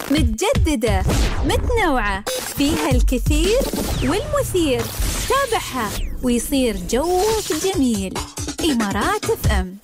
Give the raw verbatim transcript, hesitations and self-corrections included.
متجددة، متنوعة، فيها الكثير والمثير. تابعها ويصير جوك جميل. إمارات اف ام.